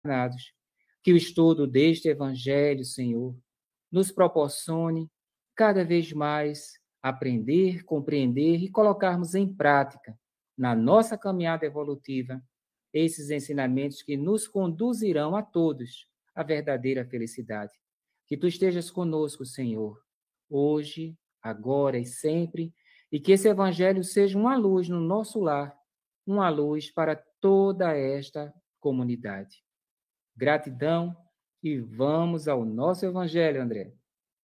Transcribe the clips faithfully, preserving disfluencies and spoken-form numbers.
encarnados. Que o estudo deste Evangelho, Senhor, nos proporcione cada vez mais aprender, compreender e colocarmos em prática, na nossa caminhada evolutiva, esses ensinamentos que nos conduzirão a todos à verdadeira felicidade. Que tu estejas conosco, Senhor, hoje, agora e sempre, e que esse Evangelho seja uma luz no nosso lar, uma luz para toda esta comunidade. Gratidão e vamos ao nosso Evangelho, André.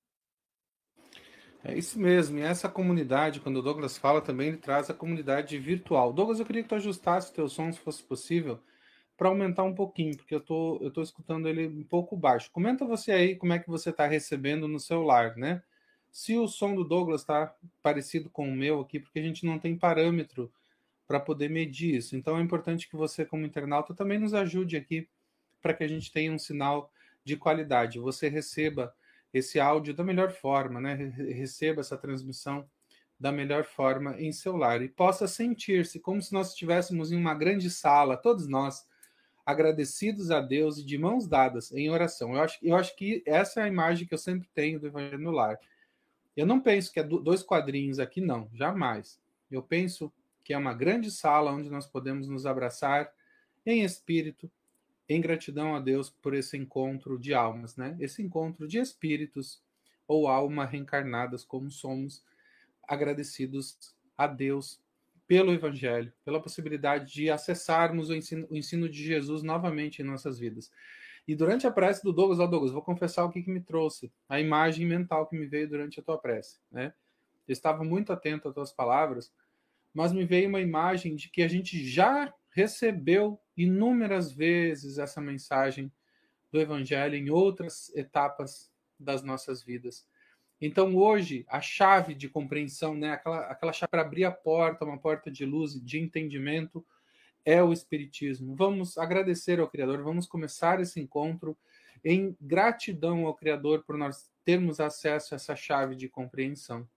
É isso mesmo, e essa comunidade, quando o Douglas fala também, ele traz a comunidade virtual. Douglas, eu queria que tu ajustasse o teu som, se fosse possível, para aumentar um pouquinho, porque eu tô, eu tô escutando ele um pouco baixo. Comenta você aí como é que você está recebendo no celular, né? Se o som do Douglas está parecido com o meu aqui, porque a gente não tem parâmetro para poder medir isso. Então é importante que você, como internauta, também nos ajude aqui para que a gente tenha um sinal de qualidade. Você receba esse áudio da melhor forma, né? Receba essa transmissão da melhor forma em seu lar e possa sentir-se como se nós estivéssemos em uma grande sala, todos nós, agradecidos a Deus e de mãos dadas em oração. Eu acho, eu acho que essa é a imagem que eu sempre tenho do Evangelho no Lar. Eu não penso que é dois quadrinhos aqui, não, jamais. Eu penso que é uma grande sala onde nós podemos nos abraçar em espírito, em gratidão a Deus por esse encontro de almas, né? Esse encontro de espíritos ou alma reencarnadas como somos, agradecidos a Deus pelo Evangelho, pela possibilidade de acessarmos o ensino, o ensino de Jesus novamente em nossas vidas. E durante a prece do Douglas, ó Douglas, vou confessar o que, que me trouxe, a imagem mental que me veio durante a tua prece, né? Eu estava muito atento às tuas palavras, mas me veio uma imagem de que a gente já recebeu inúmeras vezes essa mensagem do Evangelho em outras etapas das nossas vidas. Então, hoje, a chave de compreensão, né, aquela, aquela chave para abrir a porta, uma porta de luz, de entendimento, é o Espiritismo. Vamos agradecer ao Criador, vamos começar esse encontro em gratidão ao Criador por nós termos acesso a essa chave de compreensão.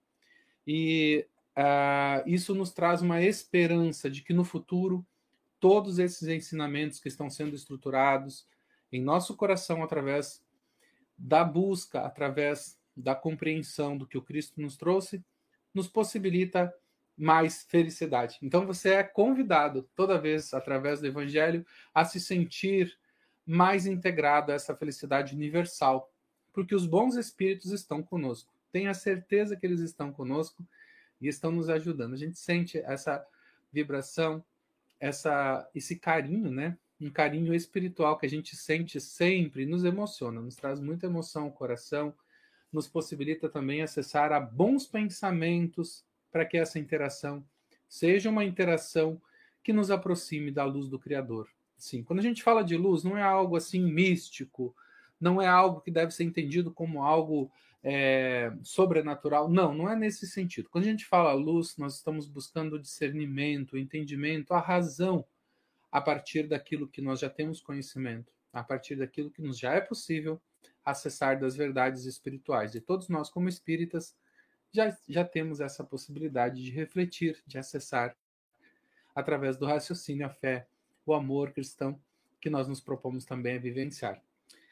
E uh, isso nos traz uma esperança de que no futuro todos esses ensinamentos que estão sendo estruturados em nosso coração através da busca, através da compreensão do que o Cristo nos trouxe, nos possibilita mais felicidade. Então você é convidado toda vez, através do Evangelho, a se sentir mais integrado a essa felicidade universal, porque os bons espíritos estão conosco. Tenha certeza que eles estão conosco e estão nos ajudando. A gente sente essa vibração, essa, esse carinho, né? Um carinho espiritual que a gente sente sempre, nos emociona, nos traz muita emoção ao coração, nos possibilita também acessar a bons pensamentos para que essa interação seja uma interação que nos aproxime da luz do Criador. Sim, quando a gente fala de luz, não é algo assim místico, não é algo que deve ser entendido como algo é, sobrenatural. Não, não é nesse sentido. Quando a gente fala luz, nós estamos buscando discernimento, entendimento, a razão a partir daquilo que nós já temos conhecimento, a partir daquilo que nos já é possível acessar das verdades espirituais. E todos nós, como espíritas, já, já temos essa possibilidade de refletir, de acessar através do raciocínio, a fé, o amor cristão que nós nos propomos também a vivenciar.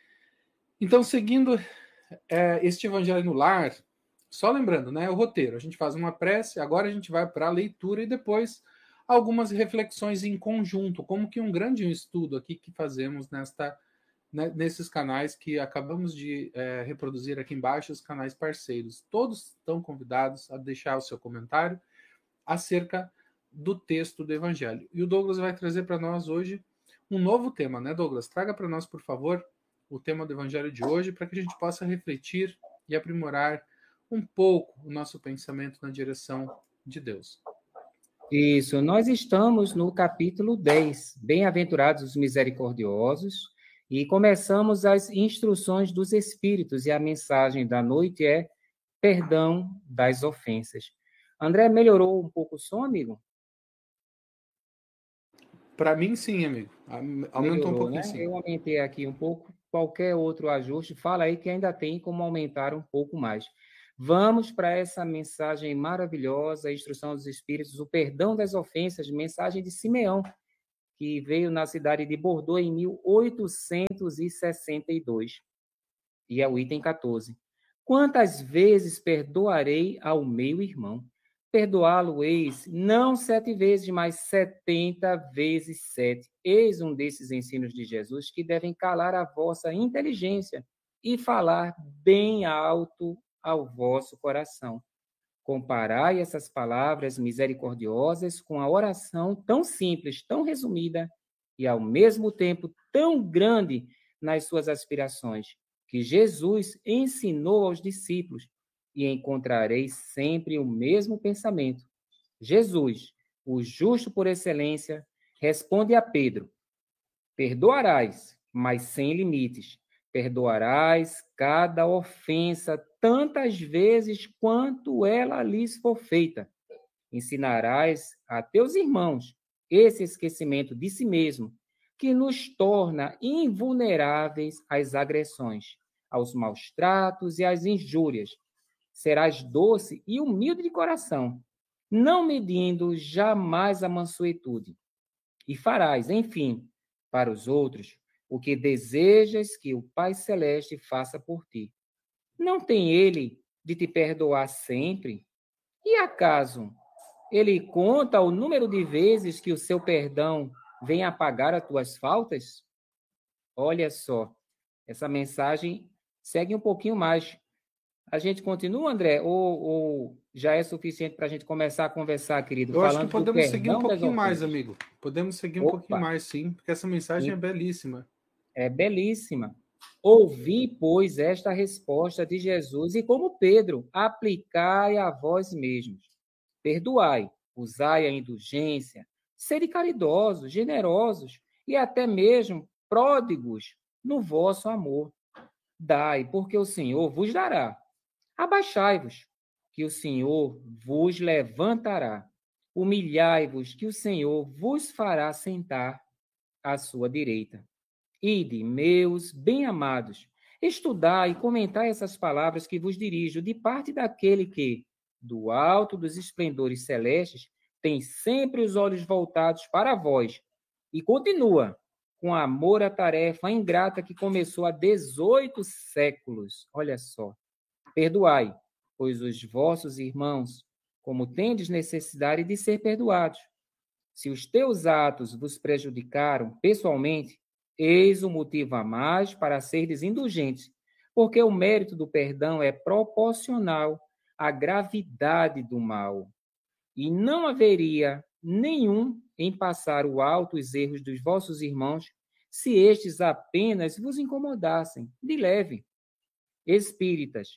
Então, seguindo é, este Evangelho no Lar, só lembrando, né, o roteiro, a gente faz uma prece, agora a gente vai para a leitura e depois algumas reflexões em conjunto, como que um grande estudo aqui que fazemos nesta, né, nesses canais que acabamos de é, reproduzir aqui embaixo, os canais parceiros. Todos estão convidados a deixar o seu comentário acerca do texto do Evangelho. E o Douglas vai trazer para nós hoje um novo tema, né, Douglas? Traga para nós, por favor, o tema do Evangelho de hoje, para que a gente possa refletir e aprimorar um pouco o nosso pensamento na direção de Deus. Isso, nós estamos no capítulo dez, Bem-aventurados os misericordiosos, e começamos as instruções dos Espíritos, e a mensagem da noite é perdão das ofensas. André, melhorou um pouco o som, amigo? Para mim, sim, amigo. Aumentou melhorou, um pouquinho, né? Sim. Eu aumentei aqui um pouco. Qualquer outro ajuste, fala aí que ainda tem como aumentar um pouco mais. Vamos para essa mensagem maravilhosa, a instrução dos Espíritos, o perdão das ofensas, mensagem de Simeão, que veio na cidade de Bordeaux em mil oitocentos e sessenta e dois. E é o item quatorze. Quantas vezes perdoarei ao meu irmão? Perdoá-lo-eis não sete vezes, mas setenta vezes sete. Eis um desses ensinos de Jesus que devem calar a vossa inteligência e falar bem alto ao vosso coração. Comparai essas palavras misericordiosas com a oração tão simples, tão resumida e, ao mesmo tempo, tão grande nas suas aspirações, que Jesus ensinou aos discípulos, e encontrareis sempre o mesmo pensamento. Jesus, o justo por excelência, responde a Pedro: perdoarás, mas sem limites. Perdoarás cada ofensa tantas vezes quanto ela lhes for feita. Ensinarás a teus irmãos esse esquecimento de si mesmo, que nos torna invulneráveis às agressões, aos maus tratos e às injúrias. Serás doce e humilde de coração, não medindo jamais a mansuetude. E farás, enfim, para os outros o que desejas que o Pai Celeste faça por ti. Não tem ele de te perdoar sempre? E acaso ele conta o número de vezes que o seu perdão vem apagar as tuas faltas? Olha só, essa mensagem segue um pouquinho mais. A gente continua, André? Ou, ou já é suficiente para a gente começar a conversar, querido? Eu falando acho que podemos seguir um das pouquinho mais, ofensas? amigo. Podemos seguir um Opa, pouquinho mais, sim, porque essa mensagem é belíssima. é belíssima. Ouvi, pois, esta resposta de Jesus e, como Pedro, aplicai a vós mesmos. Perdoai, usai a indulgência, sede caridosos, generosos e até mesmo pródigos no vosso amor. Dai, porque o Senhor vos dará. Abaixai-vos, que o Senhor vos levantará. Humilhai-vos, que o Senhor vos fará sentar à sua direita. Ide, meus bem-amados, estudai e comentai essas palavras que vos dirijo de parte daquele que, do alto dos esplendores celestes, tem sempre os olhos voltados para vós e continua com amor à tarefa ingrata que começou há dezoito séculos. Olha só. Perdoai, pois os vossos irmãos, como tendes necessidade de ser perdoados. Se os teus atos vos prejudicaram pessoalmente, eis o motivo a mais para seres indulgentes, porque o mérito do perdão é proporcional à gravidade do mal. E não haveria nenhum em passar o alto os erros dos vossos irmãos, se estes apenas vos incomodassem, de leve. Espíritas,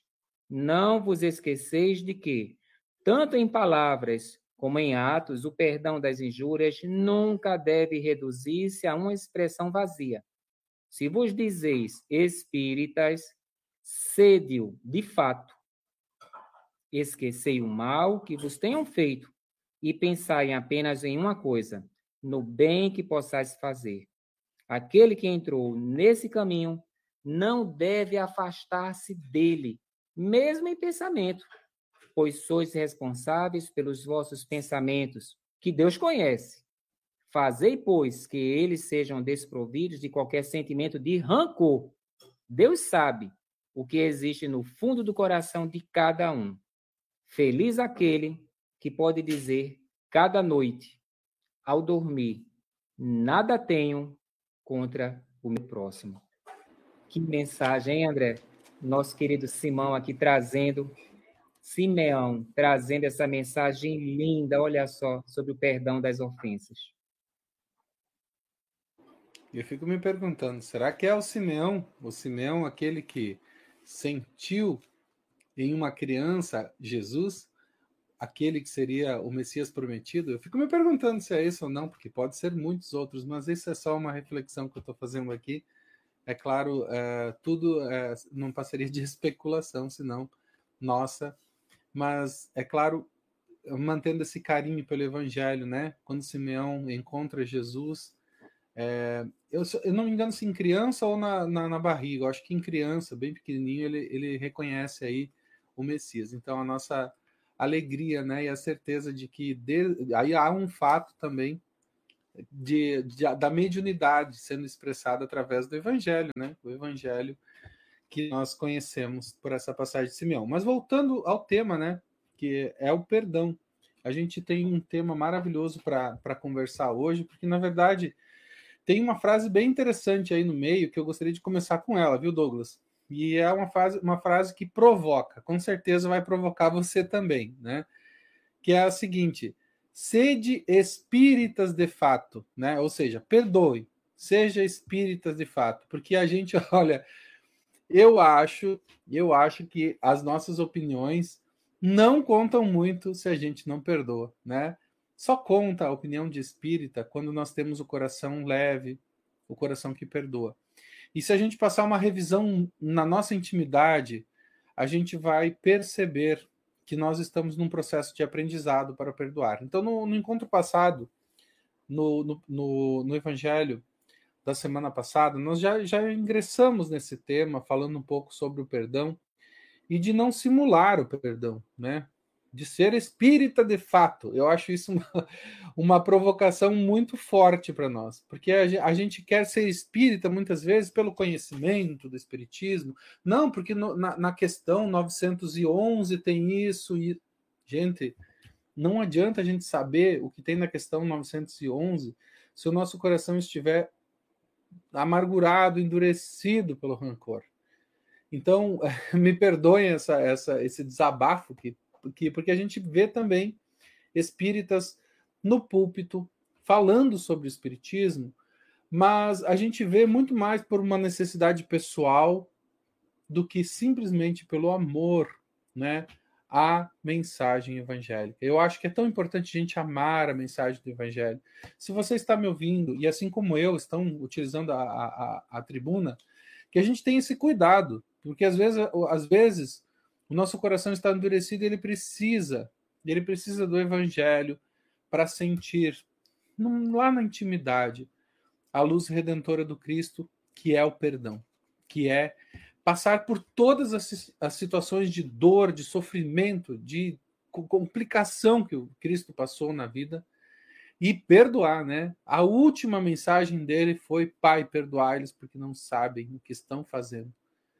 não vos esqueceis de que, tanto em palavras como em atos, o perdão das injúrias nunca deve reduzir-se a uma expressão vazia. Se vos dizeis espíritas, sede-o de fato. Esquecei o mal que vos tenham feito e pensai apenas em uma coisa, no bem que possais fazer. Aquele que entrou nesse caminho não deve afastar-se dele, mesmo em pensamento, pois sois responsáveis pelos vossos pensamentos, que Deus conhece. Fazei, pois, que eles sejam desprovidos de qualquer sentimento de rancor. Deus sabe o que existe no fundo do coração de cada um. Feliz aquele que pode dizer cada noite, ao dormir, nada tenho contra o meu próximo. Que mensagem, hein, André? Nosso querido Simão aqui trazendo, Simeão, trazendo essa mensagem linda, olha só, sobre o perdão das ofensas. Eu fico me perguntando, será que é o Simeão? O Simeão, aquele que sentiu em uma criança Jesus, aquele que seria o Messias prometido? Eu fico me perguntando se é isso ou não, porque pode ser muitos outros, mas isso é só uma reflexão que eu estou fazendo aqui. É claro, é, tudo é, não passaria de especulação, senão nossa, mas é claro, mantendo esse carinho pelo Evangelho, né? Quando Simeão encontra Jesus, é, eu, eu não me engano se em criança ou na, na, na barriga, eu acho que em criança, bem pequenininho, ele, ele reconhece aí o Messias. Então a nossa alegria, né, e a certeza de que de, aí há um fato também de, de, da mediunidade sendo expressada através do Evangelho, né? O Evangelho que nós conhecemos por essa passagem de Simeão. Mas voltando ao tema, né? Que é o perdão. A gente tem um tema maravilhoso para conversar hoje, porque, na verdade, tem uma frase bem interessante aí no meio que eu gostaria de começar com ela, viu, Douglas? E é uma frase, uma frase que provoca, com certeza vai provocar você também, né? Que é a seguinte: sede espíritas de fato, né? Ou seja, perdoe, seja espíritas de fato, porque a gente, olha, eu acho, eu acho que as nossas opiniões não contam muito se a gente não perdoa, né? Só conta a opinião de espírita quando nós temos o coração leve, o coração que perdoa. E se a gente passar uma revisão na nossa intimidade, a gente vai perceber que nós estamos num processo de aprendizado para perdoar. Então, no, no encontro passado, no, no, no, no Evangelho da semana passada, nós já, já ingressamos nesse tema, falando um pouco sobre o perdão e de não simular o perdão, né? De ser espírita de fato. Eu acho isso uma, uma provocação muito forte para nós, porque a, a gente quer ser espírita muitas vezes pelo conhecimento do espiritismo, não, porque no, na, na questão novecentos e onze tem isso e... Gente, não adianta a gente saber o que tem na questão novecentos e onze se o nosso coração estiver amargurado, endurecido pelo rancor. Então, me perdoem essa, essa, esse desabafo, que, que, porque a gente vê também espíritas no púlpito falando sobre o espiritismo, mas a gente vê muito mais por uma necessidade pessoal do que simplesmente pelo amor, né, à mensagem evangélica. Eu acho que é tão importante a gente amar a mensagem do evangelho. Se você está me ouvindo, e assim como eu, estão utilizando a, a, a tribuna, que a gente tenha esse cuidado, porque às vezes, às vezes o nosso coração está endurecido e ele precisa, ele precisa do evangelho para sentir, lá na intimidade, a luz redentora do Cristo, que é o perdão, que é passar por todas as, as situações de dor, de sofrimento, de complicação que o Cristo passou na vida e perdoar, né? A última mensagem dele foi: Pai, perdoai-lhes porque não sabem o que estão fazendo.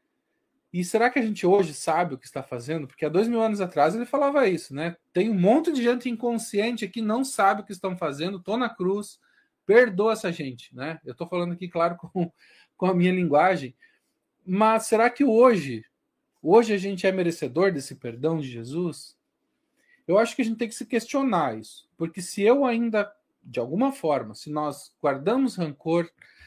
E será que a gente hoje sabe o que está fazendo? Porque há dois mil anos atrás ele falava isso, né? Tem um monte de gente inconsciente que não sabe o que estão fazendo, tô na cruz, perdoa essa gente, né? Eu estou falando aqui, claro, com, com a minha linguagem, mas será que hoje, hoje a gente é merecedor desse perdão de Jesus? Eu acho que a gente tem que se questionar isso, porque se eu ainda, de alguma forma, se nós guardamos rancor,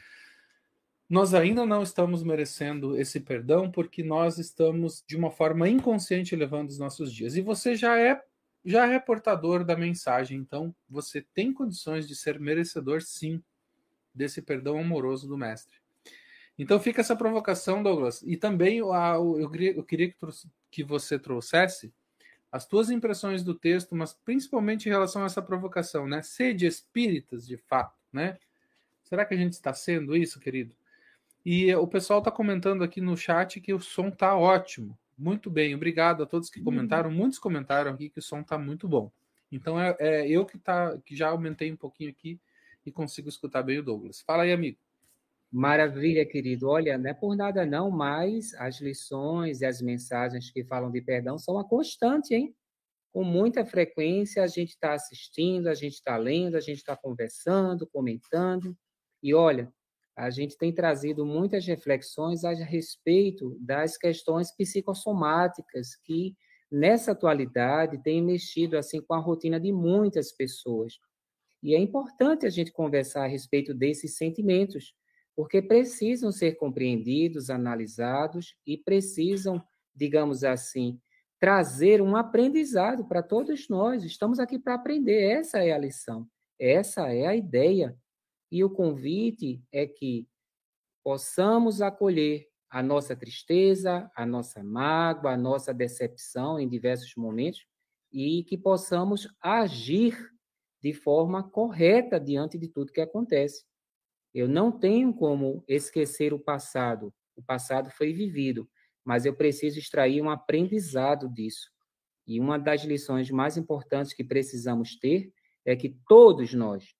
nós ainda não estamos merecendo esse perdão, porque nós estamos, de uma forma inconsciente, levando os nossos dias. E você já é, já é portador da mensagem, então você tem condições de ser merecedor, sim, desse perdão amoroso do Mestre. Então fica essa provocação, Douglas. E também eu queria que você trouxesse as tuas impressões do texto, mas principalmente em relação a essa provocação, né? Sede espíritas, de fato, né? Será que a gente está sendo isso, querido? E o pessoal está comentando aqui no chat que o som está ótimo. Muito bem, obrigado a todos que comentaram. Muitos comentaram aqui que o som está muito bom. Então é, é eu que, tá, que já aumentei um pouquinho aqui e consigo escutar bem o Douglas. Fala aí, amigo. Maravilha, querido. Olha, não é por nada não, mas as lições e as mensagens que falam de perdão são uma constante, hein? Com muita frequência a gente está assistindo, a gente está lendo, a gente está conversando, comentando. E olha, a gente tem trazido muitas reflexões a respeito das questões psicossomáticas que, nessa atualidade, têm mexido assim com a rotina de muitas pessoas. E é importante a gente conversar a respeito desses sentimentos, porque precisam ser compreendidos, analisados e precisam, digamos assim, trazer um aprendizado para todos nós. Estamos aqui para aprender, essa é a lição, essa é a ideia. E o convite é que possamos acolher a nossa tristeza, a nossa mágoa, a nossa decepção em diversos momentos e que possamos agir de forma correta diante de tudo que acontece. Eu não tenho como esquecer o passado. O passado foi vivido, mas eu preciso extrair um aprendizado disso. E uma das lições mais importantes que precisamos ter é que todos nós,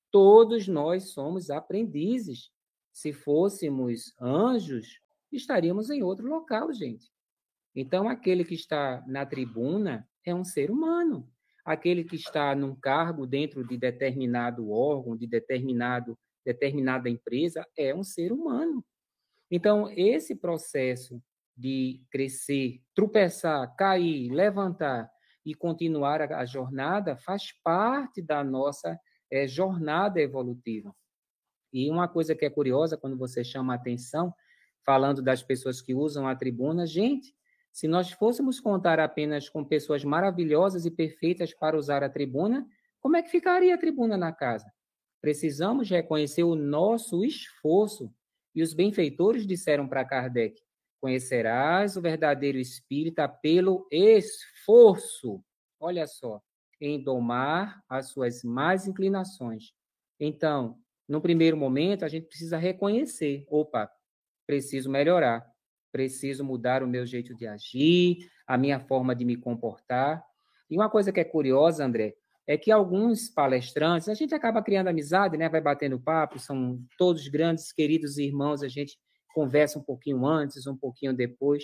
Todos nós somos aprendizes. Se fôssemos anjos, estaríamos em outro local, gente. Então, aquele que está na tribuna é um ser humano. Aquele que está num cargo dentro de determinado órgão, de determinado, determinada empresa, é um ser humano. Então, esse processo de crescer, tropeçar, cair, levantar e continuar a, a jornada faz parte da nossa é, jornada evolutiva. E uma coisa que é curiosa, quando você chama a atenção, falando das pessoas que usam a tribuna, gente, se nós fôssemos contar apenas com pessoas maravilhosas e perfeitas para usar a tribuna, como é que ficaria a tribuna na casa? Precisamos reconhecer o nosso esforço. E os benfeitores disseram para Kardec: conhecerás o verdadeiro espírita pelo esforço. Olha só, em domar as suas más inclinações. Então, no primeiro momento, a gente precisa reconhecer: opa, preciso melhorar, preciso mudar o meu jeito de agir, a minha forma de me comportar. E uma coisa que é curiosa, André, é que alguns palestrantes, a gente acaba criando amizade, né? Vai batendo papo, são todos grandes, queridos irmãos, a gente conversa um pouquinho antes, um pouquinho depois,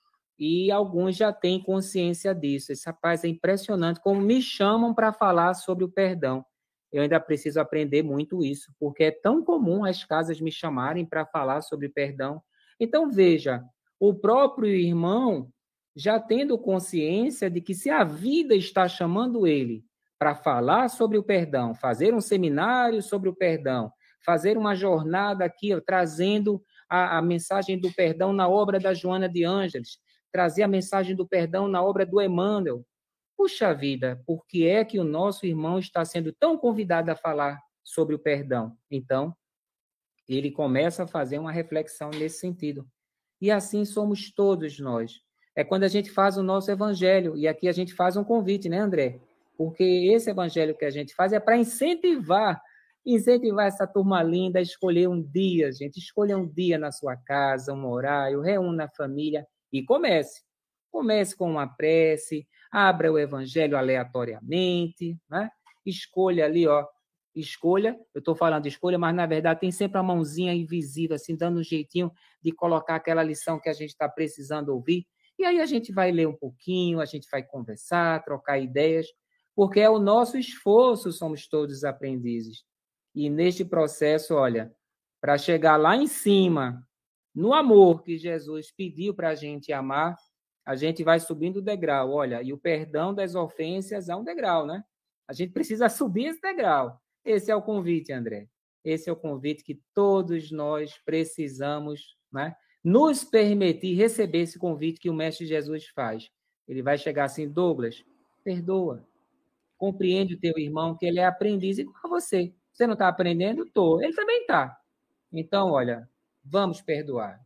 e alguns já têm consciência disso. Esse rapaz é impressionante como me chamam para falar sobre o perdão. Eu ainda preciso aprender muito isso, porque é tão comum as casas me chamarem para falar sobre perdão. Então, veja, o próprio irmão já tendo consciência de que se a vida está chamando ele para falar sobre o perdão, fazer um seminário sobre o perdão, fazer uma jornada aqui, ó, trazendo a, a mensagem do perdão na obra da Joana de Ângeles, trazer a mensagem do perdão na obra do Emmanuel. Puxa vida, por que é que o nosso irmão está sendo tão convidado a falar sobre o perdão? Então, ele começa a fazer uma reflexão nesse sentido. E assim somos todos nós. É quando a gente faz o nosso evangelho, e aqui a gente faz um convite, né, André? Porque esse evangelho que a gente faz é para incentivar, incentivar essa turma linda a escolher um dia, gente, escolha um dia na sua casa, um horário, reúna a família e comece. Comece com uma prece, abra o evangelho aleatoriamente, né? Escolha ali, ó, escolha, eu estou falando de escolha, mas na verdade tem sempre a mãozinha invisível, assim, dando um jeitinho de colocar aquela lição que a gente está precisando ouvir. E aí a gente vai ler um pouquinho, a gente vai conversar, trocar ideias, porque é o nosso esforço, somos todos aprendizes. E neste processo, olha, para chegar lá em cima, no amor que Jesus pediu para a gente amar, a gente vai subindo o degrau. Olha, e o perdão das ofensas é um degrau, né? A gente precisa subir esse degrau. Esse é o convite, André. Esse é o convite que todos nós precisamos, né, nos permitir receber esse convite que o Mestre Jesus faz. Ele vai chegar assim: Douglas, perdoa. Compreende o teu irmão, que ele é aprendiz igual a você. Você não está aprendendo? Estou. Ele também está. Então, olha, vamos perdoar.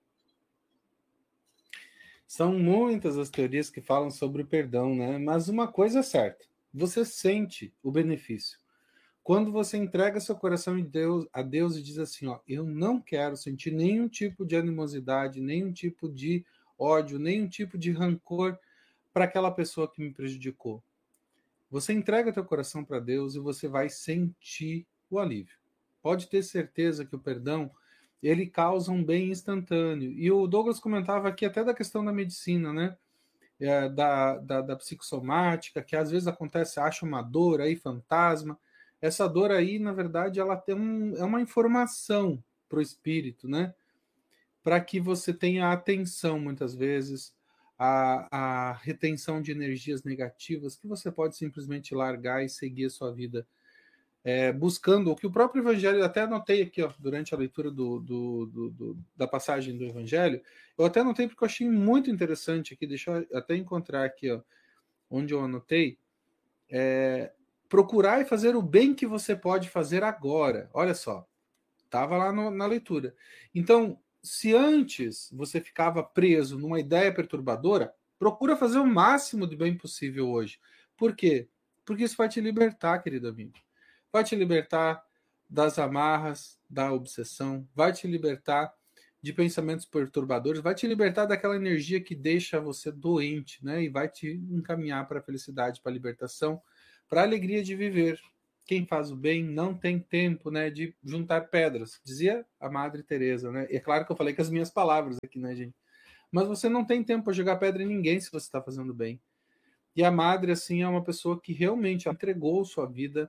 São muitas as teorias que falam sobre o perdão, né? Mas uma coisa é certa: você sente o benefício. Quando você entrega seu coração em Deus, a Deus e diz assim, ó, eu não quero sentir nenhum tipo de animosidade, nenhum tipo de ódio, nenhum tipo de rancor para aquela pessoa que me prejudicou. Você entrega teu coração para Deus e você vai sentir o alívio. Pode ter certeza que o perdão, ele causa um bem instantâneo. E o Douglas comentava aqui até da questão da medicina, né? É, da, da, da psicossomática, que às vezes acontece, acha uma dor aí, fantasma. Essa dor aí, na verdade, ela tem um, é uma informação para o espírito, né? Para que você tenha atenção, muitas vezes, a, a retenção de energias negativas, que você pode simplesmente largar e seguir a sua vida. É, buscando o que o próprio Evangelho, até anotei aqui, ó, durante a leitura do, do, do, do, da passagem do Evangelho, eu até anotei porque eu achei muito interessante aqui, deixa eu até encontrar aqui, ó, onde eu anotei, é, procurar e fazer o bem que você pode fazer agora. Olha só, estava lá no, na leitura. Então, se antes você ficava preso numa ideia perturbadora, procura fazer o máximo de bem possível hoje. Por quê? Porque isso vai te libertar, querido amigo. Vai te libertar das amarras, da obsessão, vai te libertar de pensamentos perturbadores, vai te libertar daquela energia que deixa você doente, né? E vai te encaminhar para a felicidade, para a libertação, para a alegria de viver. quem faz o bem não tem tempo, né, de juntar pedras, dizia a Madre Teresa, né? E é claro que eu falei com as minhas palavras aqui, né, gente? Mas você não tem tempo para jogar pedra em ninguém se você está fazendo bem. E a Madre, assim, é uma pessoa que realmente entregou sua vida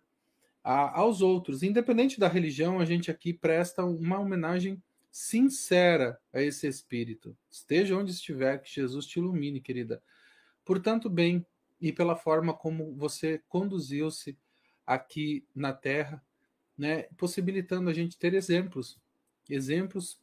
a, aos outros. Independente da religião, a gente aqui presta uma homenagem sincera a esse espírito. Esteja onde estiver, que Jesus te ilumine, querida. Por tanto bem e pela forma como você conduziu-se aqui na Terra, né, possibilitando a gente ter exemplos, exemplos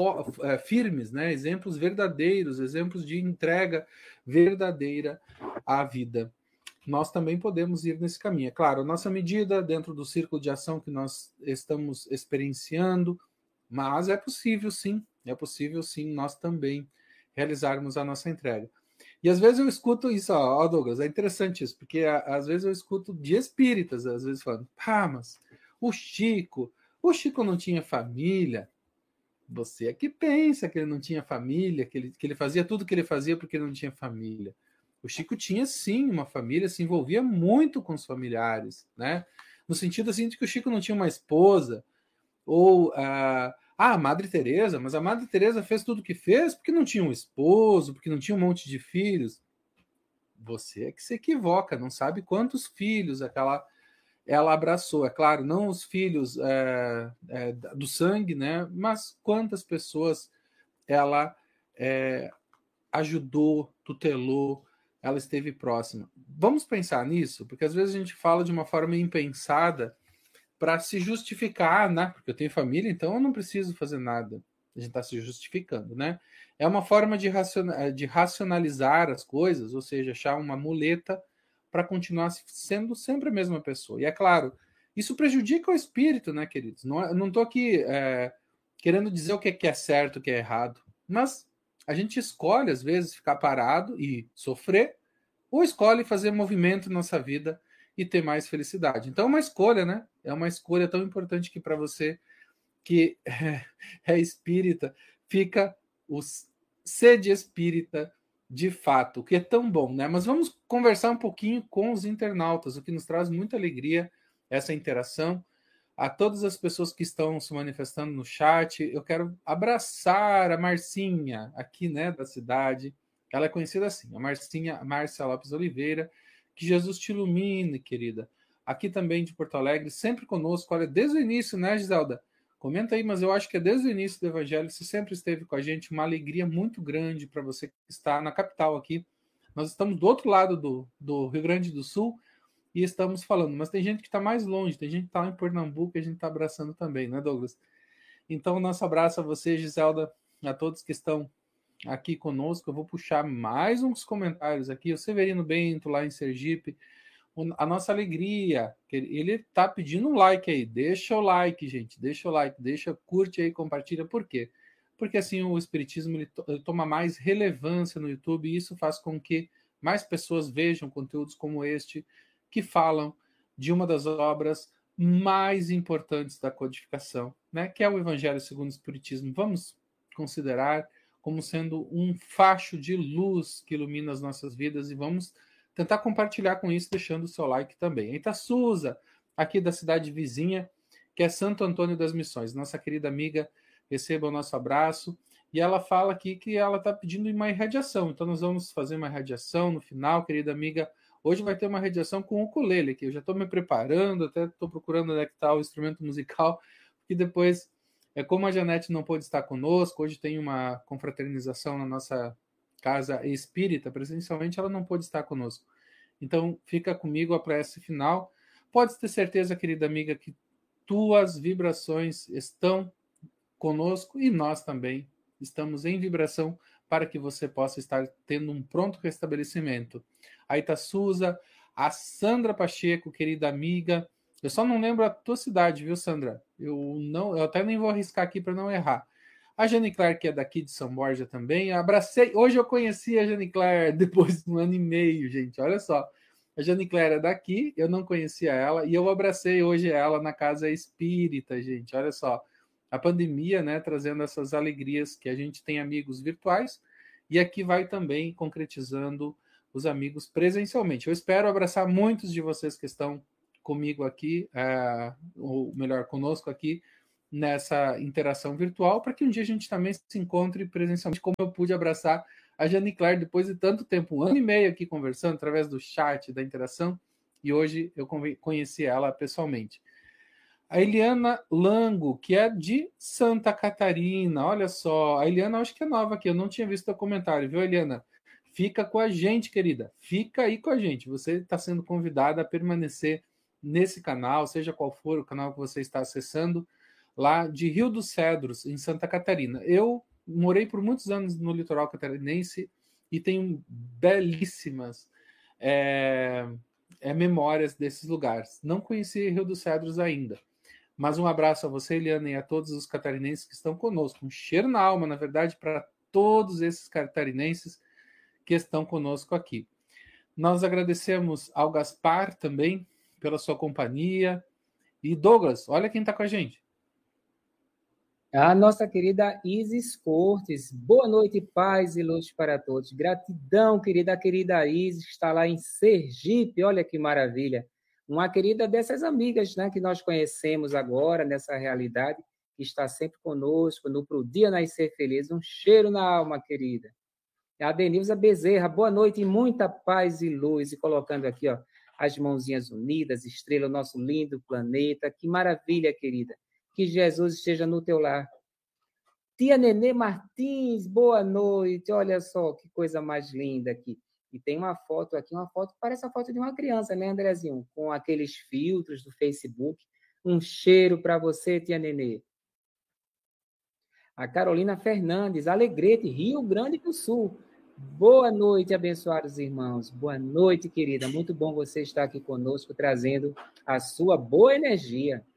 firmes, né, exemplos verdadeiros, exemplos de entrega verdadeira à vida. Nós também podemos ir nesse caminho. É claro, a nossa medida dentro do círculo de ação que nós estamos experienciando, mas é possível sim, é possível sim nós também realizarmos a nossa entrega. E às vezes eu escuto isso, ó, Douglas, é interessante isso, porque às vezes eu escuto de espíritas, às vezes falando, ah, mas o Chico, o Chico não tinha família. Você é que pensa que ele não tinha família, que ele, que ele fazia tudo que ele fazia porque ele não tinha família. O Chico tinha sim uma família, se envolvia muito com os familiares, né? No sentido assim de que o Chico não tinha uma esposa, ou uh, ah, a Madre Teresa, mas a Madre Teresa fez tudo o que fez porque não tinha um esposo, porque não tinha um monte de filhos. Você é que se equivoca, não sabe quantos filhos aquela ela abraçou. É claro, não os filhos é, é, do sangue, né? Mas quantas pessoas ela é, ajudou, tutelou, ela esteve próxima. Vamos pensar nisso, porque às vezes a gente fala de uma forma impensada para se justificar, né? Porque eu tenho família, então eu não preciso fazer nada. A gente está se justificando, né? É uma forma de, raciona de racionalizar as coisas, ou seja, achar uma muleta para continuar sendo sempre a mesma pessoa. E é claro, isso prejudica o espírito, né, queridos? Não, não estou aqui é, querendo dizer o que é certo, o que é errado, mas a gente escolhe, às vezes, ficar parado e sofrer, ou escolhe fazer movimento na nossa vida e ter mais felicidade. Então é uma escolha, né? É uma escolha tão importante que para você que é, é espírita, fica o sede espírita de fato, o que é tão bom, né? Mas vamos conversar um pouquinho com os internautas, o que nos traz muita alegria, essa interação. A todas as pessoas que estão se manifestando no chat, eu quero abraçar a Marcinha, aqui, né, da cidade. Ela é conhecida assim, a Marcinha, Márcia Lopes Oliveira. Que Jesus te ilumine, querida. Aqui também de Porto Alegre, sempre conosco. Olha, desde o início, né, Giselda? Comenta aí, mas eu acho que é desde o início do Evangelho, você sempre esteve com a gente, uma alegria muito grande para você que está na capital aqui. Nós estamos do outro lado do, do Rio Grande do Sul e estamos falando, mas tem gente que está mais longe, tem gente que está em Pernambuco e a gente está abraçando também, né, Douglas? Então, nosso abraço a você, Giselda, a todos que estão aqui conosco. Eu vou puxar mais uns comentários aqui. O Severino Bento, lá em Sergipe, a nossa alegria, ele está pedindo um like aí, deixa o like, gente, deixa o like, deixa, curte aí, compartilha, por quê? Porque assim o Espiritismo ele, ele toma mais relevância no YouTube e isso faz com que mais pessoas vejam conteúdos como este, que falam de uma das obras mais importantes da codificação, né, que é o Evangelho segundo o Espiritismo. Vamos considerar como sendo um facho de luz que ilumina as nossas vidas e vamos tentar compartilhar com isso, deixando o seu like também. A Itaçuza, aqui da cidade vizinha, que é Santo Antônio das Missões. Nossa querida amiga, receba o nosso abraço. E ela fala aqui que ela está pedindo uma irradiação. Então nós vamos fazer uma irradiação no final, querida amiga. Hoje vai ter uma irradiação com o ukulele aqui. Eu já estou me preparando, até estou procurando onde é que está o instrumento musical, porque depois, é como a Janete não pôde estar conosco, hoje tem uma confraternização na nossa casa espírita, presencialmente ela não pôde estar conosco. Então, fica comigo a prece final. Pode ter certeza, querida amiga, que tuas vibrações estão conosco e nós também estamos em vibração para que você possa estar tendo um pronto restabelecimento. A Itaçuza, a Sandra Pacheco, querida amiga. Eu só não lembro a tua cidade, viu, Sandra? Eu, não, eu até nem vou arriscar aqui para não errar. A Jane Claire, que é daqui de São Borja também. Eu abracei. Hoje eu conheci a Jane Claire depois de um ano e meio, gente. Olha só. A Jane Claire é daqui, eu não conhecia ela, e eu abracei hoje ela na casa espírita, gente. Olha só. A pandemia, né, trazendo essas alegrias que a gente tem amigos virtuais, e aqui vai também concretizando os amigos presencialmente. Eu espero abraçar muitos de vocês que estão comigo aqui, é, ou melhor, conosco aqui, nessa interação virtual, para que um dia a gente também se encontre presencialmente, como eu pude abraçar a Jane Claire depois de tanto tempo, um ano e meio aqui conversando, através do chat, da interação, e hoje eu conheci ela pessoalmente. A Eliana Lango, que é de Santa Catarina, olha só, a Eliana acho que é nova aqui, eu não tinha visto o comentário, viu, Eliana? Fica com a gente, querida, fica aí com a gente, você está sendo convidada a permanecer nesse canal, seja qual for o canal que você está acessando, lá de Rio dos Cedros, em Santa Catarina. Eu morei por muitos anos no litoral catarinense e tenho belíssimas é, é, memórias desses lugares. Não conheci Rio dos Cedros ainda. Mas um abraço a você, Eliana, e a todos os catarinenses que estão conosco. Um cheiro na alma, na verdade, para todos esses catarinenses que estão conosco aqui. Nós agradecemos ao Gaspar também pela sua companhia. E Douglas, olha quem está com a gente. A nossa querida Isis Cortes. Boa noite, paz e luz para todos. Gratidão, querida, querida Isis, que está lá em Sergipe. Olha que maravilha. Uma querida dessas amigas, né, que nós conhecemos agora, nessa realidade, que está sempre conosco, no Pro Dia Nascer Feliz. Um cheiro na alma, querida. A Denilza Bezerra, boa noite e muita paz e luz. E colocando aqui, ó, as mãozinhas unidas, estrela, o nosso lindo planeta. Que maravilha, querida. Que Jesus esteja no teu lar. Tia Nenê Martins, boa noite. Olha só que coisa mais linda aqui. E tem uma foto aqui, uma foto, parece a foto de uma criança, né, Andrezinho? Com aqueles filtros do Facebook. Um cheiro para você, tia Nenê. A Carolina Fernandes, Alegrete, Rio Grande do Sul. Boa noite, abençoados irmãos. Boa noite, querida. Muito bom você estar aqui conosco, trazendo a sua boa energia.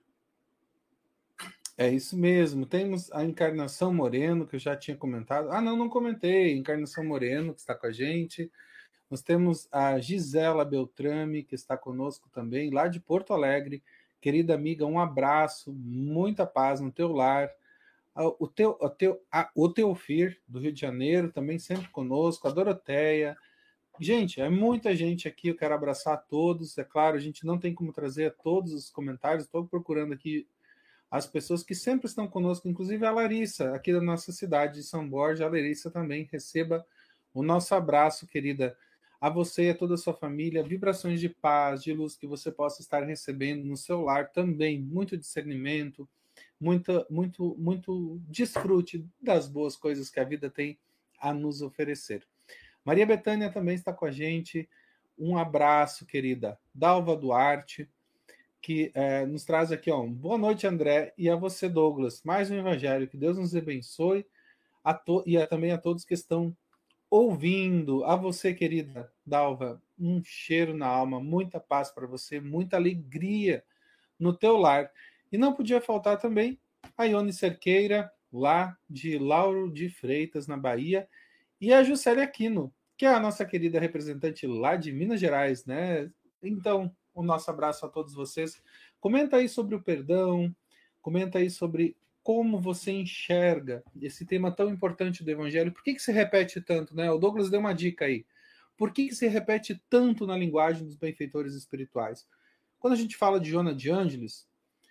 É isso mesmo. Temos a Encarnação Moreno, que eu já tinha comentado. Ah, não, não comentei. Encarnação Moreno, que está com a gente. Nós temos a Gisela Beltrame, que está conosco também, lá de Porto Alegre. Querida amiga, um abraço, muita paz no teu lar. O, teu, o, teu, a, o Teofir, do Rio de Janeiro, também sempre conosco. A Doroteia. Gente, é muita gente aqui, eu quero abraçar a todos. É claro, a gente não tem como trazer todos os comentários, estou procurando aqui as pessoas que sempre estão conosco, inclusive a Larissa, aqui da nossa cidade de São Borja. A Larissa também, receba o nosso abraço, querida, a você e a toda a sua família, vibrações de paz, de luz que você possa estar recebendo no seu lar também, muito discernimento, muita, muito, muito desfrute das boas coisas que a vida tem a nos oferecer. Maria Bethânia também está com a gente, um abraço, querida. Dalva Duarte, que é, nos traz aqui, ó, boa noite, André, e a você, Douglas, mais um evangelho, que Deus nos abençoe, a to- e a, também a todos que estão ouvindo. A você, querida Dalva, um cheiro na alma, muita paz para você, muita alegria no teu lar. E não podia faltar também a Ione Cerqueira, lá de Lauro de Freitas, na Bahia, e a Juscelia Aquino, que é a nossa querida representante lá de Minas Gerais, né? Então, o nosso abraço a todos vocês. Comenta aí sobre o perdão, comenta aí sobre como você enxerga esse tema tão importante do Evangelho. Por que, que se repete tanto, né? O Douglas deu uma dica aí. Por que, que se repete tanto na linguagem dos benfeitores espirituais? Quando a gente fala de Joana de Ângeles,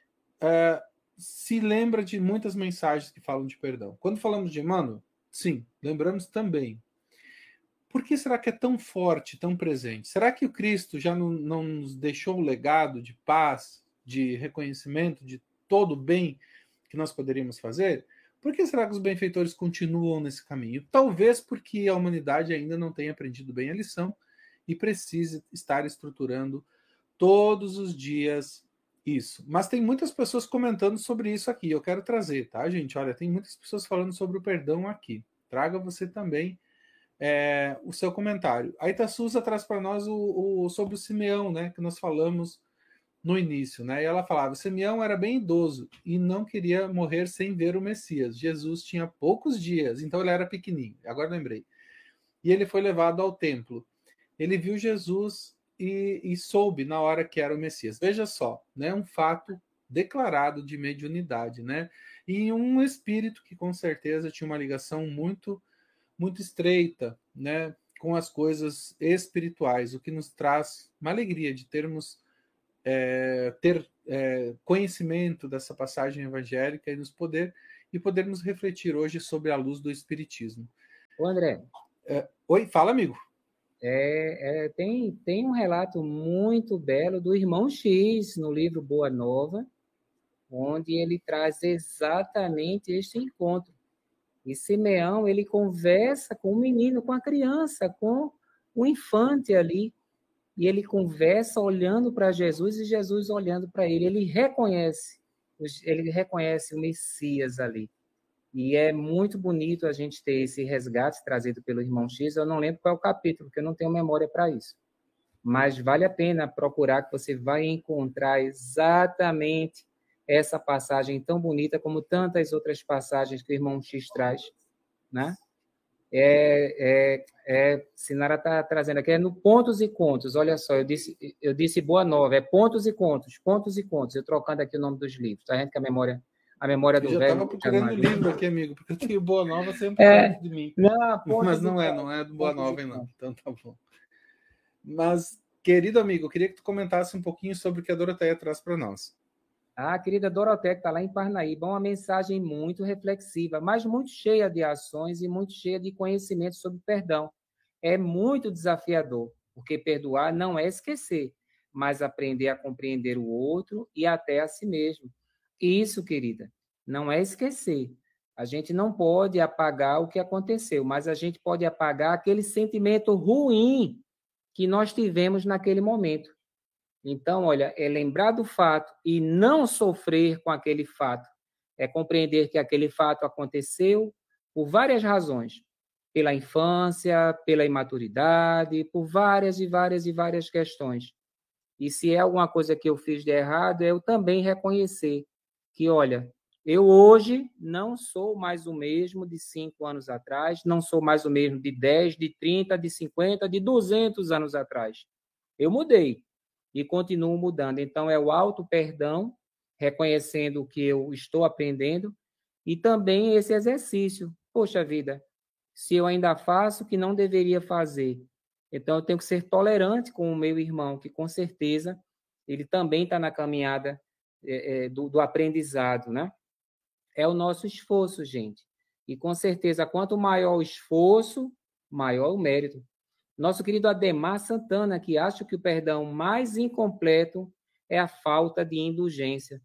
é, se lembra de muitas mensagens que falam de perdão. Quando falamos de Emmanuel, sim, lembramos também. Por que será que é tão forte, tão presente? Será que o Cristo já não, não nos deixou um legado de paz, de reconhecimento de todo o bem que nós poderíamos fazer? Por que será que os benfeitores continuam nesse caminho? Talvez porque a humanidade ainda não tenha aprendido bem a lição e precise estar estruturando todos os dias isso. Mas tem muitas pessoas comentando sobre isso aqui. Eu quero trazer, tá, gente? Olha, tem muitas pessoas falando sobre o perdão aqui. Traga você também é, o seu comentário. A Itasusa traz para nós o, o, sobre o Simeão, né, que nós falamos no início, né? E ela falava: Simeão era bem idoso e não queria morrer sem ver o Messias. Jesus tinha poucos dias, então ele era pequenininho. Agora lembrei. E ele foi levado ao templo. Ele viu Jesus e, e soube na hora que era o Messias. Veja só, né? Um fato declarado de mediunidade, né? E um espírito que com certeza tinha uma ligação muito muito estreita, né, com as coisas espirituais, o que nos traz uma alegria de termos é, ter é, conhecimento dessa passagem evangélica e nos poder e podermos refletir hoje sobre a luz do Espiritismo. Ô, André. É, oi, fala, amigo. É, é, tem, tem um relato muito belo do Irmão X no livro Boa Nova, onde ele traz exatamente este encontro. E Simeão, ele conversa com o menino, com a criança, com o infante ali, e ele conversa olhando para Jesus e Jesus olhando para ele. Ele reconhece, ele reconhece o Messias ali. E é muito bonito a gente ter esse resgate trazido pelo Irmão X. Eu não lembro qual é o capítulo, porque eu não tenho memória para isso. Mas vale a pena procurar, que você vai encontrar exatamente essa passagem tão bonita, como tantas outras passagens que o Irmão X traz, né? É, é, é, Sinara está trazendo aqui, é no Pontos e Contos. Olha só, eu disse, eu disse Boa Nova, é Pontos e Contos, Pontos e Contos, eu trocando aqui o nome dos livros, tá vendo que a memória, a memória do eu já velho... Eu estava procurando o livro aqui, amigo, porque eu tenho Boa Nova sempre é, perto de mim. Não, mas não é, não é do Boa Nova, não. Então tá bom. Mas, querido amigo, eu queria que tu comentasse um pouquinho sobre o que a Doroteia traz para nós. A querida Doroteia, que está lá em Parnaíba, uma mensagem muito reflexiva, mas muito cheia de ações e muito cheia de conhecimento sobre perdão. É muito desafiador, porque perdoar não é esquecer, mas aprender a compreender o outro e até a si mesmo. Isso, querida, não é esquecer. A gente não pode apagar o que aconteceu, mas a gente pode apagar aquele sentimento ruim que nós tivemos naquele momento. Então, olha, é lembrar do fato e não sofrer com aquele fato. É compreender que aquele fato aconteceu por várias razões. Pela infância, pela imaturidade, por várias e várias e várias questões. E se é alguma coisa que eu fiz de errado, é eu também reconhecer que, olha, eu hoje não sou mais o mesmo de cinco anos atrás, não sou mais o mesmo de dez, de trinta, de cinquenta, de duzentos anos atrás. Eu mudei e continuo mudando. Então, é o auto-perdão, reconhecendo o que eu estou aprendendo, e também esse exercício. Poxa vida, se eu ainda faço o que não deveria fazer, então eu tenho que ser tolerante com o meu irmão, que com certeza ele também está na caminhada é, é, do, do aprendizado, né? É o nosso esforço, gente. E com certeza, quanto maior o esforço, maior o mérito. Nosso querido Ademar Santana, que acha que o perdão mais incompleto é a falta de indulgência.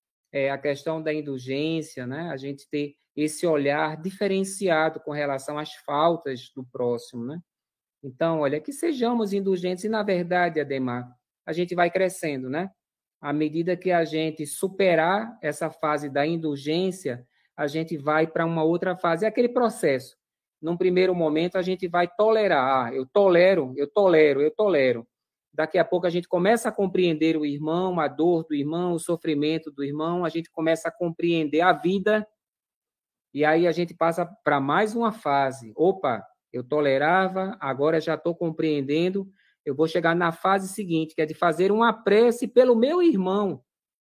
É a questão da indulgência, né? A gente ter esse olhar diferenciado com relação às faltas do próximo, né? Então, olha, que sejamos indulgentes e, na verdade, Ademar, a gente vai crescendo, né? À medida que a gente superar essa fase da indulgência, a gente vai para uma outra fase. É aquele processo. Num primeiro momento, a gente vai tolerar. Ah, eu tolero, eu tolero, eu tolero. Daqui a pouco, a gente começa a compreender o irmão, a dor do irmão, o sofrimento do irmão, a gente começa a compreender a vida, e aí a gente passa para mais uma fase. Opa, eu tolerava, agora já estou compreendendo, eu vou chegar na fase seguinte, que é de fazer uma prece pelo meu irmão,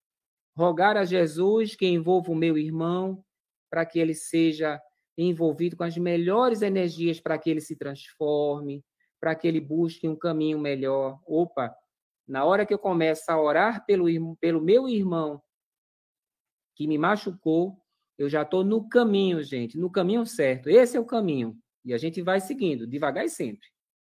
rogar a Jesus que envolva o meu irmão, para que ele seja envolvido com as melhores energias para que ele se transforme, para que ele busque um caminho melhor. Opa, na hora que eu começo a orar pelo, pelo meu irmão que me machucou, eu já estou no caminho, gente, no caminho certo. Esse é o caminho. E a gente vai seguindo, devagar e sempre.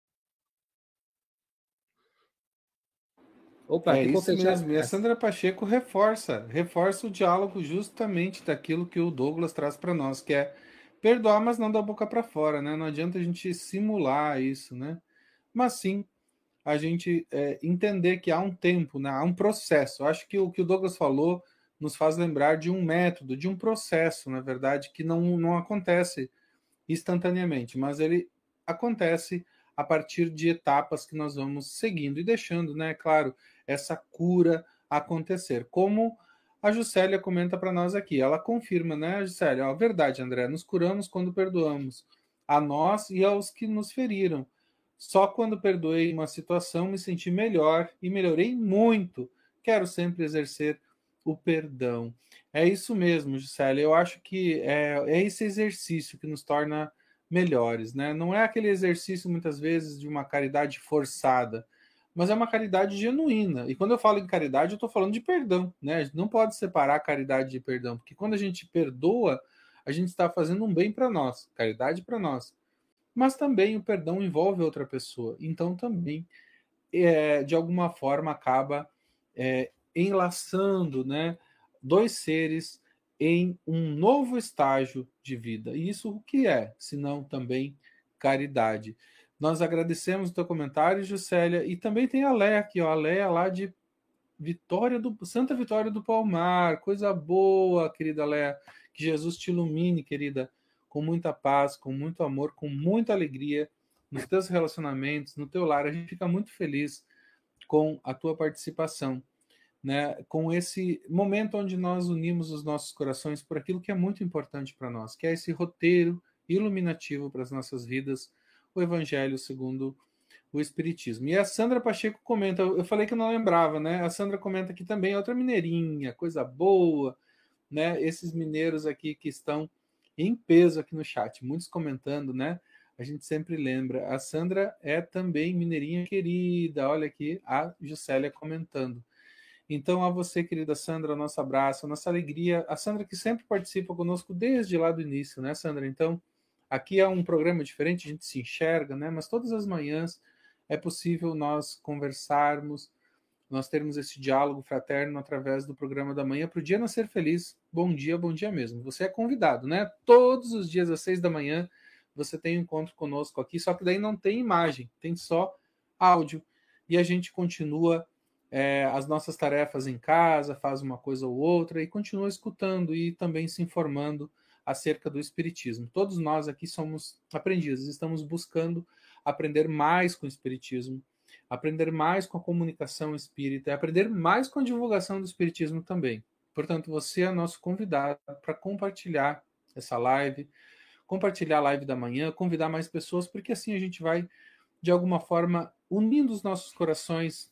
Opa, é isso mesmo. E a Sandra Pacheco reforça, reforça o diálogo justamente daquilo que o Douglas traz para nós, que é perdoar, mas não da boca para fora, né? Não adianta a gente simular isso, né? Mas sim, a gente é, entender que há um tempo, né? Há um processo. Eu acho que o que o Douglas falou nos faz lembrar de um método, de um processo, na verdade, que não, não acontece instantaneamente, mas ele acontece a partir de etapas que nós vamos seguindo e deixando, né, claro, essa cura acontecer. Como a Juscelia comenta para nós aqui, ela confirma, né, Juscelia, a verdade, André, nos curamos quando perdoamos, a nós e aos que nos feriram. Só quando perdoei uma situação me senti melhor e melhorei muito. Quero sempre exercer o perdão. É isso mesmo, Juscelia. Eu acho que é, é esse exercício que nos torna melhores, né? Não é aquele exercício, muitas vezes, de uma caridade forçada, mas é uma caridade genuína. E quando eu falo em caridade, eu estou falando de perdão, né? A gente não pode separar caridade de perdão, porque quando a gente perdoa, a gente está fazendo um bem para nós, caridade para nós. Mas também o perdão envolve outra pessoa. Então também, é, de alguma forma, acaba é, enlaçando, né, dois seres em um novo estágio de vida. E isso o que é, senão também caridade. Nós agradecemos o teu comentário, Juscelia, e também tem a Léa aqui, ó, a Léa lá de Vitória do Santa Vitória do Palmar, coisa boa, querida Léa, que Jesus te ilumine, querida, com muita paz, com muito amor, com muita alegria nos teus relacionamentos, no teu lar. A gente fica muito feliz com a tua participação, né? Com esse momento onde nós unimos os nossos corações por aquilo que é muito importante para nós, que é esse roteiro iluminativo para as nossas vidas, o Evangelho segundo o Espiritismo. E a Sandra Pacheco comenta, eu falei que eu não lembrava, né? A Sandra comenta aqui também, outra mineirinha, coisa boa, né? Esses mineiros aqui que estão em peso aqui no chat, muitos comentando, né? A gente sempre lembra. A Sandra é também mineirinha querida, olha aqui a Juscelia comentando. Então, a você, querida Sandra, nosso abraço, nossa alegria. A Sandra que sempre participa conosco desde lá do início, né, Sandra? Então, aqui é um programa diferente, a gente se enxerga, né? Mas todas as manhãs é possível nós conversarmos, nós termos esse diálogo fraterno através do programa da manhã para o dia nascer feliz. Bom dia, bom dia mesmo. Você é convidado, né? Todos os dias às seis da manhã você tem um encontro conosco aqui, só que daí não tem imagem, tem só áudio. E a gente continua é, as nossas tarefas em casa, faz uma coisa ou outra e continua escutando e também se informando acerca do Espiritismo. Todos nós aqui somos aprendizes, estamos buscando aprender mais com o Espiritismo, aprender mais com a comunicação espírita, aprender mais com a divulgação do Espiritismo também. Portanto, você é nosso convidado para compartilhar essa live, compartilhar a live da manhã, convidar mais pessoas, porque assim a gente vai, de alguma forma, unindo os nossos corações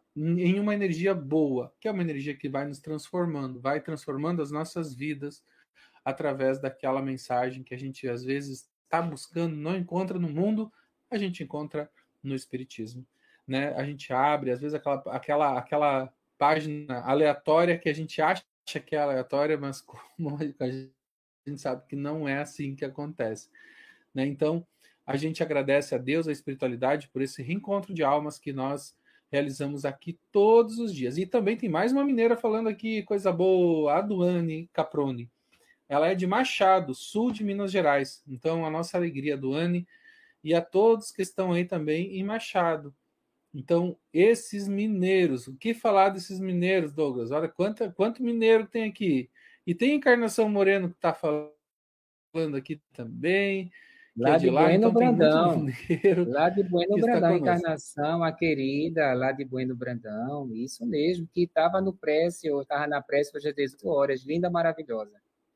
em uma energia boa, que é uma energia que vai nos transformando, vai transformando as nossas vidas através daquela mensagem que a gente às vezes está buscando, não encontra no mundo, a gente encontra no Espiritismo. Né? A gente abre, às vezes, aquela, aquela, aquela página aleatória que a gente acha que é aleatória, mas como a gente sabe que não é assim que acontece. Né? Então, a gente agradece a Deus, a espiritualidade, por esse reencontro de almas que nós realizamos aqui todos os dias. E também tem mais uma mineira falando aqui, coisa boa, a Duane Caproni. Ela é de Machado, sul de Minas Gerais. Então, a nossa alegria, Duane, e a todos que estão aí também em Machado. Então, esses mineiros, o que falar desses mineiros, Douglas? Olha quanto, quanto mineiro tem aqui. E tem Encarnação Moreno que está falando aqui também, que Lá é de de lá, Bueno então tem muito Brandão. mineiro Lá de Bueno que está Brandão, conosco. Encarnação, a querida, lá de Bueno Brandão, isso mesmo, que estava no prece, ou estava na prece hoje às dezoito horas, linda, maravilhosa.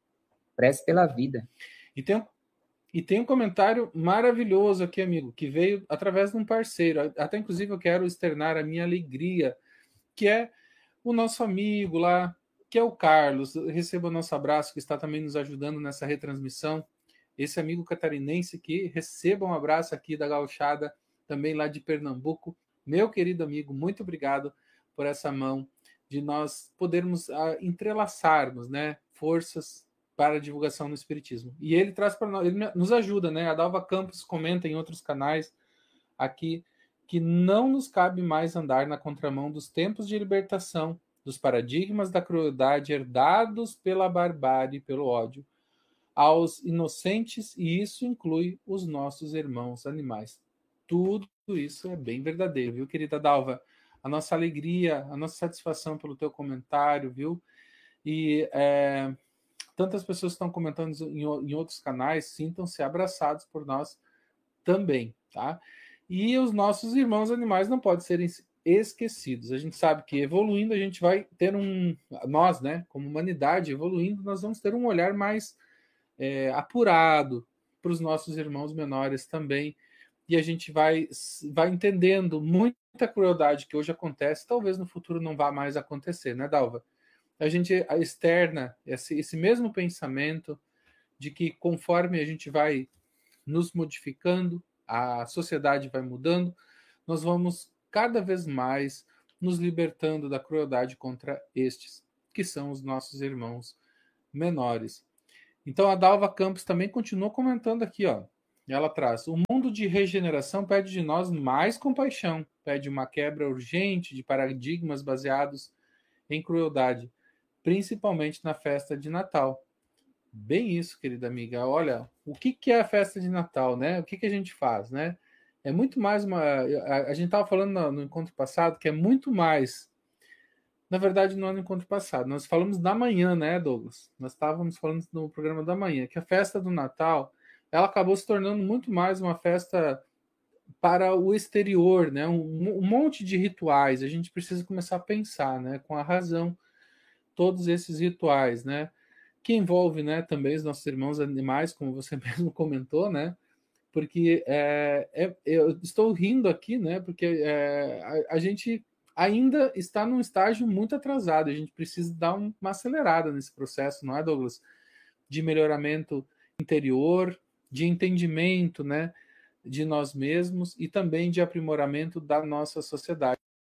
Prece pela vida. E tem, e tem um comentário maravilhoso aqui, amigo, que veio através de um parceiro. Até, inclusive, eu quero externar a minha alegria, que é o nosso amigo lá, que é o Carlos. Receba o nosso abraço, que está também nos ajudando nessa retransmissão. Esse amigo catarinense que receba um abraço aqui da Gauchada, também lá de Pernambuco. Meu querido amigo, muito obrigado por essa mão de nós podermos uh, entrelaçarmos, né, forças para a divulgação do Espiritismo. E ele traz para nós, ele nos ajuda, né? A Dalva Campos comenta em outros canais aqui que não nos cabe mais andar na contramão dos tempos de libertação, dos paradigmas da crueldade herdados pela barbárie e pelo ódio aos inocentes, e isso inclui os nossos irmãos animais. Tudo isso é bem verdadeiro, viu, querida Dalva? A nossa alegria, a nossa satisfação pelo teu comentário, viu? E é, tantas pessoas estão comentando em, em outros canais, sintam-se abraçados por nós também, tá? E os nossos irmãos animais não podem ser esquecidos. A gente sabe que evoluindo a gente vai ter um... Nós, né, como humanidade, evoluindo, nós vamos ter um olhar mais É, apurado para os nossos irmãos menores também, e a gente vai, vai entendendo muita crueldade que hoje acontece, talvez no futuro não vá mais acontecer, né, Dalva? A gente externa esse, esse mesmo pensamento de que conforme a gente vai nos modificando, a sociedade vai mudando, nós vamos cada vez mais nos libertando da crueldade contra estes, que são os nossos irmãos menores. Então a Dalva Campos também continua comentando aqui, ó. Ela traz: o mundo de regeneração pede de nós mais compaixão, pede uma quebra urgente de paradigmas baseados em crueldade, principalmente na festa de Natal. Bem isso, querida amiga. Olha, o que, que é a festa de Natal, né? O que, que a gente faz, né? É muito mais uma. A, a gente estava falando no, no encontro passado que é muito mais. Na verdade, não é no encontro passado. Nós falamos da manhã, né, Douglas? Nós estávamos falando no programa da manhã que a festa do Natal ela acabou se tornando muito mais uma festa para o exterior, né? Um, um monte de rituais. A gente precisa começar a pensar, né? Com a razão, todos esses rituais, né? Que envolve, né, também os nossos irmãos animais, como você mesmo comentou, né? Porque é, é, eu estou rindo aqui, né? Porque é, a, a gente ainda está num estágio muito atrasado. A gente precisa dar um, uma acelerada nesse processo, não é, Douglas? De melhoramento interior, de entendimento, né? De nós mesmos e também de aprimoramento da nossa sociedade.